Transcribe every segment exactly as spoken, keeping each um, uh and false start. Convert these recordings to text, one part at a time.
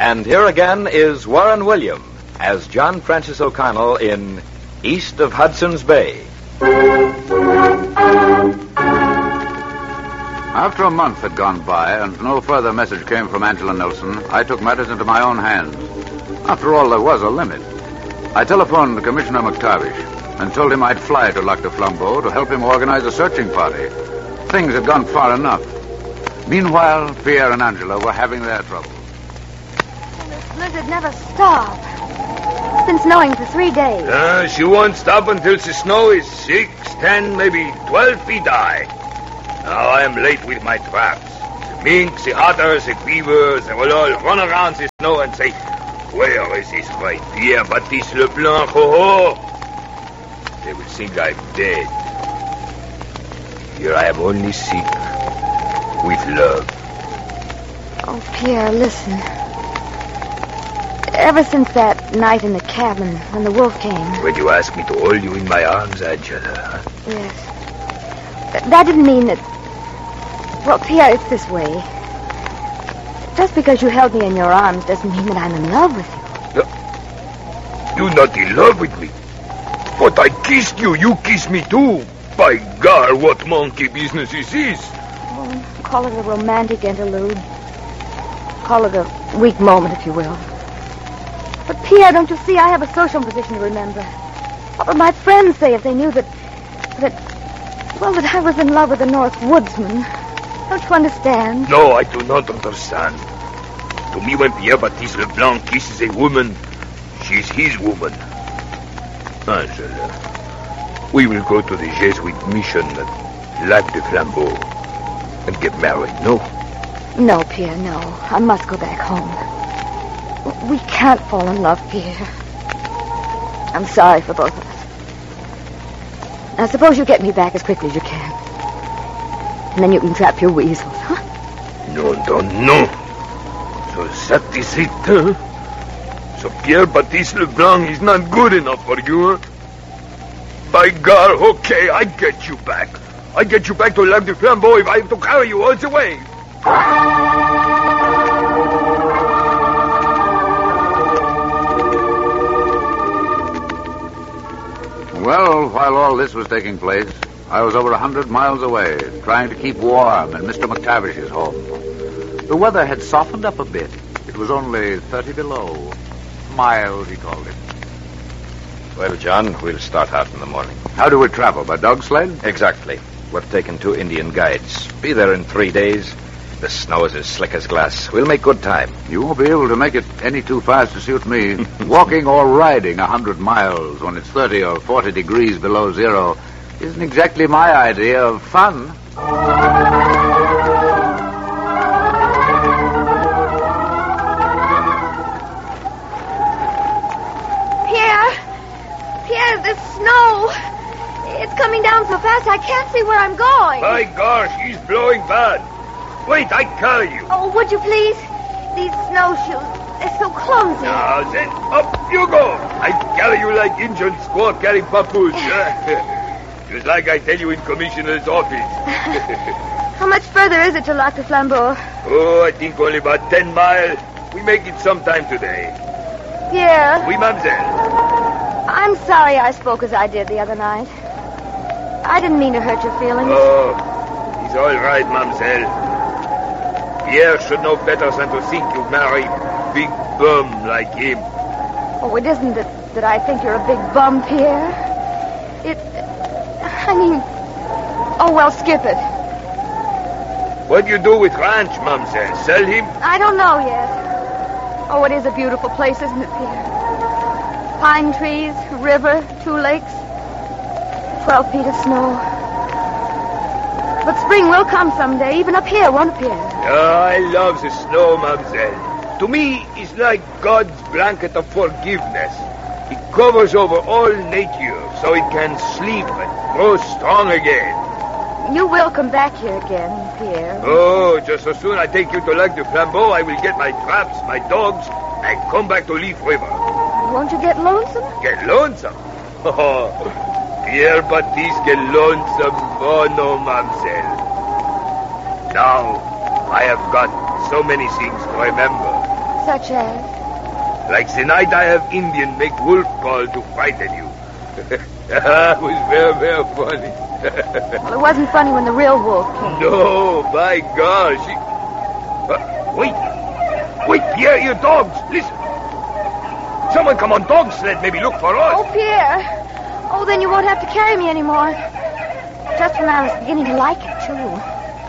And here again is Warren William as John Francis O'Connell in East of Hudson's Bay. After a month had gone by and no further message came from Angela Nelson, I took matters into my own hands. After all, there was a limit. I telephoned Commissioner McTavish and told him I'd fly to Lac de Flambeau to help him organize a searching party. Things had gone far enough. Meanwhile, Pierre and Angela were having their trouble. And this blizzard never stopped. It's been snowing for three days. Uh, she won't stop until the snow is six, ten, maybe twelve feet high. Now I am late with my traps. The minks, the otters, the beavers, they will all run around the snow and say, "Where is this great Pierre Baptiste Leblanc, ho ho?" They will think I'm dead. Here I am only sick with love. Oh, Pierre, listen. Ever since that night in the cabin when the wolf came... When you asked me to hold you in my arms, Angela, huh? Yes. Th- that didn't mean that... Well, Pierre, it's this way. Just because you held me in your arms doesn't mean that I'm in love with you. No. You're not in love with me. But I kissed you. You kissed me, too. By God, what monkey business is this? Well, call it a romantic interlude. Call it a weak moment, if you will. But, Pierre, don't you see, I have a social position to remember. What would my friends say if they knew that... that... well, that I was in love with a North Woodsman? Don't you understand? No, I do not understand. To me, when Pierre Baptiste Leblanc kisses a woman, she's his woman. Angela, we will go to the Jesuit mission at Lac de Flambeau and get married, no? No, Pierre, no. I must go back home. We can't fall in love, Pierre. I'm sorry for both of us. Now, suppose you get me back as quickly as you can. And then you can trap your weasels, huh? No, no, no. So that is it, huh? So Pierre Baptiste Leblanc is not good enough for you, huh? By God, okay, I get you back. I get you back to Lac de Flambeau if I have to carry you all the way. Well, while all this was taking place, I was over a hundred miles away, trying to keep warm in Mister McTavish's home. The weather had softened up a bit. It was only thirty below. Mild, he called it. Well, John, we'll start out in the morning. How do we travel? By dog sled? Exactly. We've taken two Indian guides. Be there in three days. The snow is as slick as glass. We'll make good time. You won't be able to make it any too fast to suit me. Walking or riding a hundred miles when it's thirty or forty degrees below zero isn't exactly my idea of fun. Pierre! Pierre, the snow! It's coming down so fast I can't see where I'm going. My gosh, he's blowing bad. Wait, I carry you. Oh, would you please? These snowshoes, they're so clumsy. Now then, up you go. I carry you like Injun squaw carry papoose. Just like I tell you in Commissioner's office. How much further is it to Lac de Flambeau? Oh, I think only about ten miles. We make it sometime today. Pierre. Oui, mademoiselle. I'm sorry I spoke as I did the other night. I didn't mean to hurt your feelings. Oh, he's all right, mademoiselle. Pierre should know better than to think you marry big bum like him. Oh, it isn't that, that I think you're a big bum, Pierre. It... I mean... Oh, well, skip it. What do you do with ranch, mademoiselle? Sell him? I don't know yet. Oh, it is a beautiful place, isn't it, Pierre? Pine trees, river, two lakes, twelve feet of snow. But spring will come someday, even up here, won't it, Pierre? Oh, I love the snow, mademoiselle. To me, it's like God's blanket of forgiveness. It covers over all nature so it can sleep and grow strong again. You will come back here again, Pierre. Oh, just as soon I take you to Lac de Flambeau, I will get my traps, my dogs, and come back to Leaf River. Won't you get lonesome? Get lonesome? Oh, Pierre Baptiste get lonesome. Oh, no, mademoiselle. Now, I have got so many things to remember. Such as? Like the night I have Indian make wolf call to frighten you. It was very, very funny. Well, it wasn't funny when the real wolf came. No, by gosh. She... Uh, wait. Wait, Pierre, your dogs. Listen. Someone come on dog sled, maybe look for us. Oh, Pierre. Oh, then you won't have to carry me anymore. Just when I was beginning to like it, too.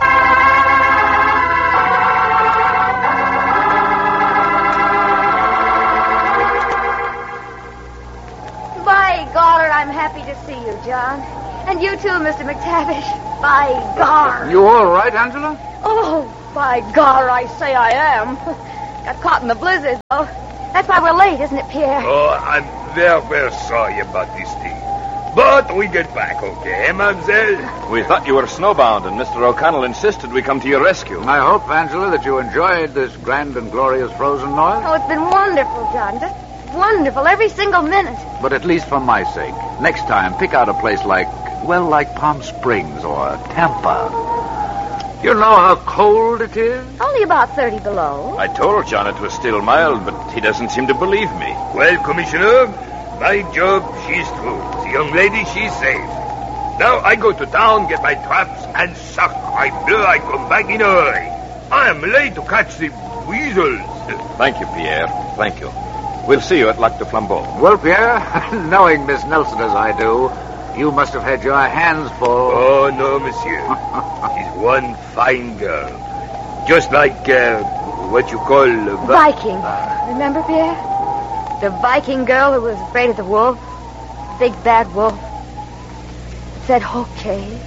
By gar, I'm happy to see you, John. And you too, Mister McTavish. By gar. You all right, Angela? Oh, by gar, I say I am. Got caught in the blizzard, though. That's why we're late, isn't it, Pierre? Oh, I'm very, very sorry about this thing. But we get back, okay, eh, mademoiselle? We thought you were snowbound, and Mister O'Connell insisted we come to your rescue. I hope, Angela, that you enjoyed this grand and glorious frozen north. Oh, it's been wonderful, John. Just wonderful, every single minute. But at least for my sake, next time, pick out a place like, well, like Palm Springs or Tampa. You know how cold it is? Only about thirty below. I told John it was still mild, but he doesn't seem to believe me. Well, Commissioner, my job, she's through. The young lady, she's safe. Now I go to town, get my traps, and sacre bleu, I come back in a hurry. I am late to catch the weasels. Thank you, Pierre. Thank you. We'll see you at Lac de Flambeau. Well, Pierre, knowing Miss Nelson as I do, you must have had your hands full. Oh, no, monsieur. She's one fine girl. Just like, uh, what you call... Uh, Viking. Remember, Pierre? The Viking girl who was afraid of the wolf. Big bad wolf. Said, okay.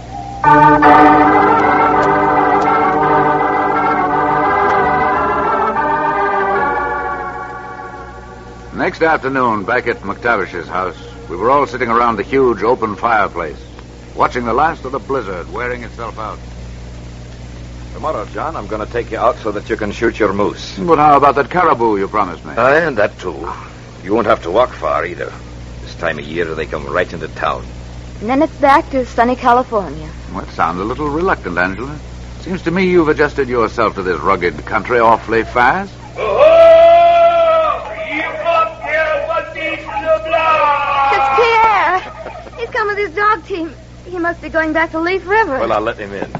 Next afternoon, back at McTavish's house, we were all sitting around the huge open fireplace, watching the last of the blizzard wearing itself out. Tomorrow, John, I'm going to take you out so that you can shoot your moose. But how about that caribou you promised me? Aye, and that too. You won't have to walk far either. This time of year, they come right into town. And then it's back to sunny California. Well, that sounds a little reluctant, Angela. Seems to me you've adjusted yourself to this rugged country awfully fast. It's Pierre. He's come with his dog team. He must be going back to Leaf River. Well, I'll let him in.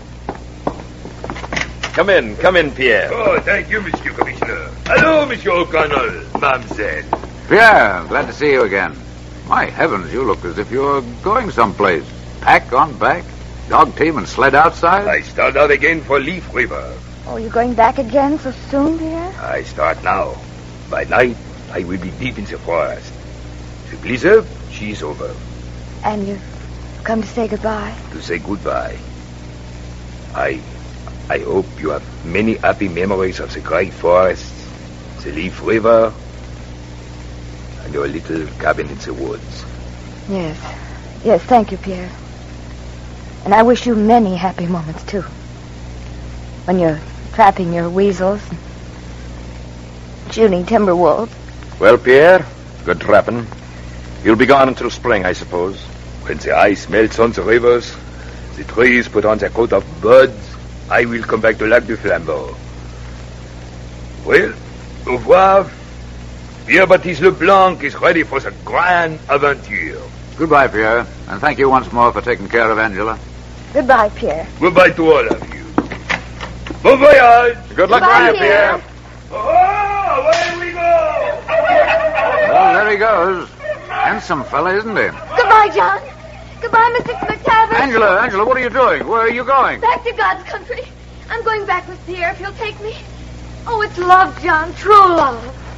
Come in, come in, Pierre. Oh, thank you, Monsieur Commissioner. Hello, Monsieur O'Connell, mademoiselle. Pierre, glad to see you again. My heavens, you look as if you were going someplace. Pack on back, dog team and sled outside. I start out again for Leaf River. Oh, you going back again so soon, Pierre? I start now. By night, I will be deep in the forest. The blizzard, she's over. And you've come to say goodbye? To say goodbye. I... I hope you have many happy memories of the great forests, the Leaf River, and your little cabin in the woods. Yes. Yes, thank you, Pierre. And I wish you many happy moments, too. When you're trapping your weasels and shooting timber wolves. Well, Pierre, good trapping. You'll be gone until spring, I suppose. When the ice melts on the rivers, the trees put on their coat of buds, I will come back to Lac du Flambeau. Well, au revoir. Pierre Baptiste Leblanc is ready for the grand aventure. Goodbye, Pierre, and thank you once more for taking care of Angela. Goodbye, Pierre. Goodbye to all of you. Bon voyage. Good luck Goodbye, to you, Pierre. Pierre. Oh, away we go. Well, there he goes. Handsome fella, isn't he? Goodbye, John. Goodbye, Mister McTavish. Angela, Angela, what are you doing? Where are you going? Back to God's country. I'm going back with Pierre if he'll take me. Oh, it's love, John. True love.